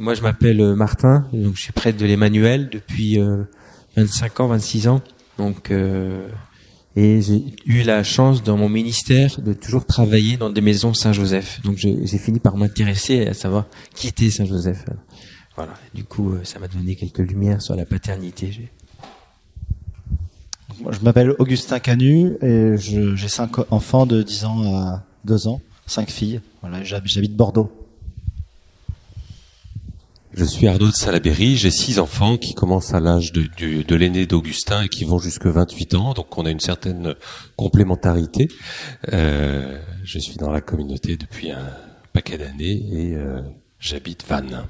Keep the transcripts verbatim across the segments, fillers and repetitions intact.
moi je m'appelle Martin, donc je suis prêtre de l'Emmanuel depuis euh, vingt-cinq ans, vingt-six ans. Donc euh, et j'ai eu la chance dans mon ministère de toujours travailler dans des maisons Saint-Joseph. Donc j'ai, j'ai fini par m'intéresser à savoir qui était Saint-Joseph. Voilà. Du coup, ça m'a donné quelques lumières sur la paternité. J'ai... Moi, je m'appelle Augustin Canu et je, j'ai cinq enfants de dix ans à deux ans, cinq filles. Voilà, j'habite Bordeaux. Je suis Arnaud de Salaberry, j'ai six enfants qui commencent à l'âge de, de, de l'aîné d'Augustin et qui vont jusque vingt-huit ans, donc on a une certaine complémentarité. Euh, je suis dans la communauté depuis un paquet d'années et euh, j'habite Vannes.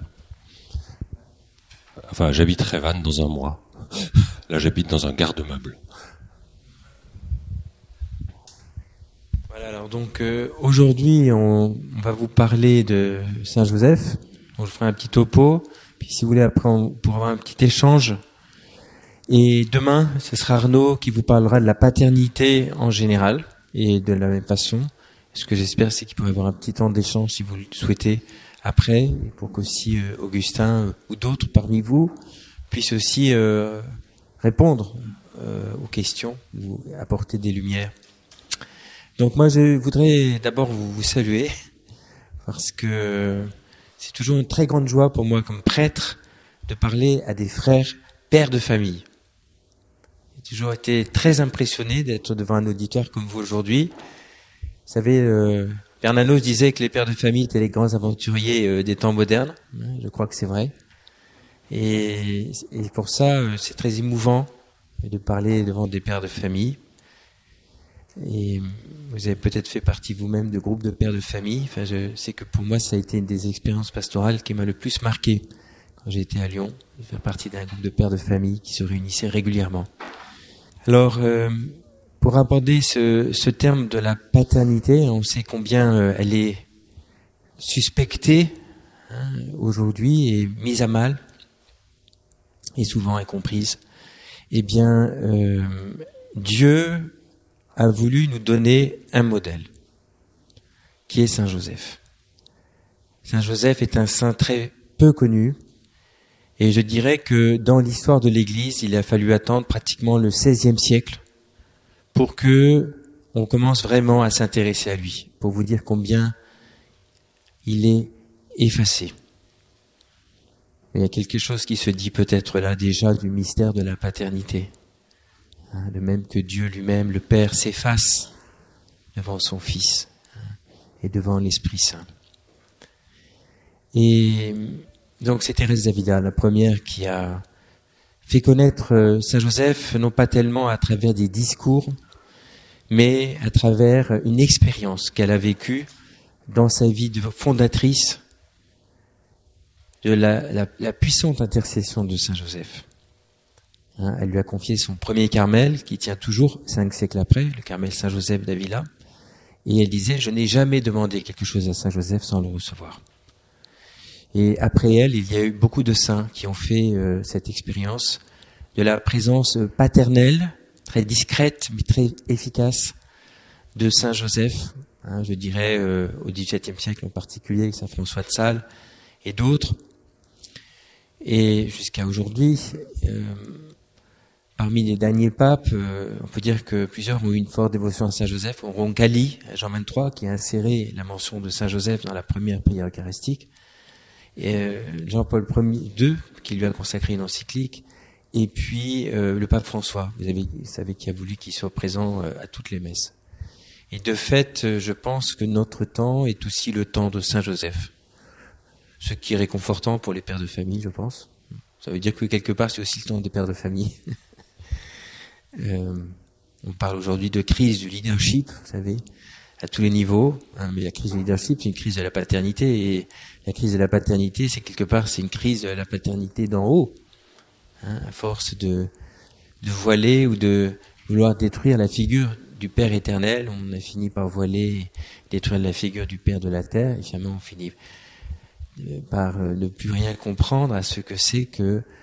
Enfin, j'habiterai Vannes dans un mois. Là, j'habite dans un garde-meuble. Voilà, alors donc euh, aujourd'hui, on, on va vous parler de Saint-Joseph. Donc, je ferai un petit topo, puis si vous voulez, après, on pourra avoir un petit échange. Et demain, ce sera Arnaud qui vous parlera de la paternité en général, et de la même façon. Ce que j'espère, c'est qu'il pourrait y avoir un petit temps d'échange, si vous le souhaitez, après, et pour qu'aussi euh, Augustin euh, ou d'autres parmi vous puissent aussi euh, répondre euh, aux questions, ou apporter des lumières. Donc moi, je voudrais d'abord vous, vous saluer, parce que c'est toujours une très grande joie pour moi comme prêtre de parler à des frères pères de famille. J'ai toujours été très impressionné d'être devant un auditeur comme vous aujourd'hui. Vous savez, euh, Bernanos disait que les pères de famille étaient les grands aventuriers euh, des temps modernes. Je crois que c'est vrai. Et, et pour ça, euh, c'est très émouvant de parler devant des pères de famille. Et vous avez peut-être fait partie vous-même de groupes de pères de famille. Enfin, je sais que pour moi, ça a été une des expériences pastorales qui m'a le plus marqué quand j'ai été à Lyon, de faire partie d'un groupe de pères de famille qui se réunissaient régulièrement. Alors, euh, pour aborder ce, ce terme de la paternité, on sait combien euh, elle est suspectée hein, aujourd'hui et mise à mal, et souvent incomprise. Eh bien, euh, Dieu a voulu nous donner un modèle, qui est Saint Joseph. Saint Joseph est un saint très peu connu, et je dirais que dans l'histoire de l'Église, il a fallu attendre pratiquement le seizième siècle pour que on commence vraiment à s'intéresser à lui, pour vous dire combien il est effacé. Mais il y a quelque chose qui se dit peut-être là déjà du mystère de la paternité. De même que Dieu lui-même, le Père, s'efface devant son Fils et devant l'Esprit Saint. Et donc c'est Thérèse d'Avila, la première qui a fait connaître Saint Joseph, non pas tellement à travers des discours, mais à travers une expérience qu'elle a vécue dans sa vie de fondatrice de la, la, la puissante intercession de Saint Joseph. Hein, elle lui a confié son premier Carmel, qui tient toujours cinq siècles après, le Carmel Saint-Joseph d'Avila. Et elle disait, je n'ai jamais demandé quelque chose à Saint-Joseph sans le recevoir. Et après elle, il y a eu beaucoup de saints qui ont fait euh, cette expérience de la présence paternelle, très discrète, mais très efficace, de Saint-Joseph. Hein, je dirais euh, au dix-septième siècle en particulier, avec Saint François de Sales et d'autres. Et jusqu'à aujourd'hui... Euh, Parmi les derniers papes, euh, on peut dire que plusieurs ont eu une forte dévotion à Saint-Joseph. Roncalli, Jean vingt-trois, qui a inséré la mention de Saint-Joseph dans la première prière eucharistique. Et euh, Jean-Paul deux, qui lui a consacré une encyclique. Et puis euh, le pape François, vous, avez, vous savez, qui a voulu qu'il soit présent euh, à toutes les messes. Et de fait, euh, je pense que notre temps est aussi le temps de Saint-Joseph. Ce qui est réconfortant pour les pères de famille, je pense. Ça veut dire que quelque part, c'est aussi le temps des pères de famille. Euh, on parle aujourd'hui de crise du leadership, vous savez, à tous les niveaux. Hein, mais la crise du leadership, c'est une crise de la paternité, et la crise de la paternité, c'est quelque part, c'est une crise de la paternité d'en haut. Hein, à force de, de voiler ou de vouloir détruire la figure du Père éternel, on a fini par voiler, détruire la figure du Père de la terre, et finalement on finit par ne plus rien comprendre à ce que c'est que